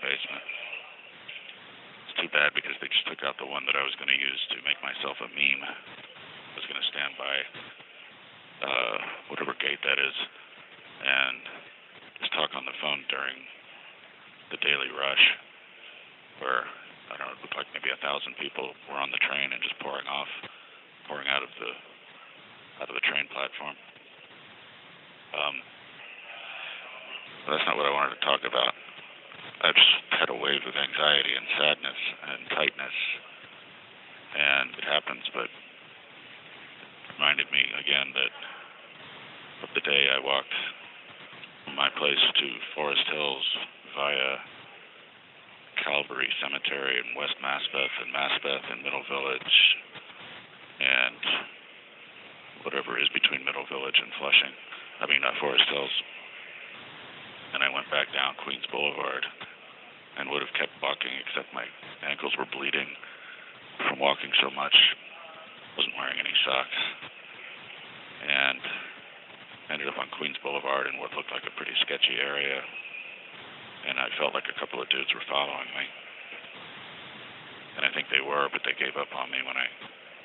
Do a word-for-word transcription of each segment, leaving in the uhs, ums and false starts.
basement. It's too bad because they just took out the one that I was going to use to make myself a meme. I was going to stand by uh, whatever gate that is and just talk on the phone during the daily rush where, I don't know, it looked like maybe a thousand people were on the train and just pouring off, pouring out of the out of the train platform. Um, but that's not what I wanted to talk about. I just had a wave of anxiety and sadness and tightness, and it happens, but it reminded me again that of the day I walked from my place to Forest Hills via Calvary Cemetery in West Maspeth and Maspeth and Middle Village and whatever is between Middle Village and Flushing. I mean, uh, Forest Hills. And I went back down Queens Boulevard and would have kept walking, except my ankles were bleeding from walking so much. Wasn't wearing any socks. And ended up on Queens Boulevard in what looked like a pretty sketchy area. And I felt like a couple of dudes were following me. And I think they were, but they gave up on me when I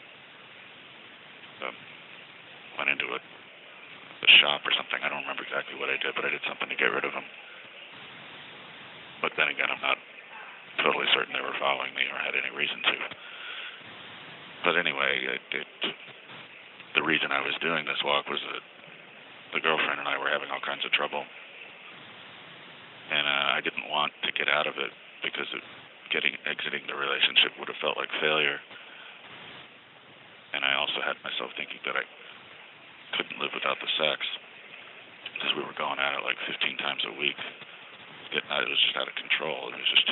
um, went into a, a shop or something. I don't remember exactly what I did, but I did something to get rid of them. But then again, I'm not totally certain they were following me or had any reason to. But anyway, it, it, the reason I was doing this walk was that the girlfriend and I were having all kinds of trouble. And uh, I didn't want to get out of it because it, getting exiting the relationship would have felt like failure. And I also had myself thinking that I couldn't live without the sex because we were going at it like fifteen times a week. It, it was just out of control. It was just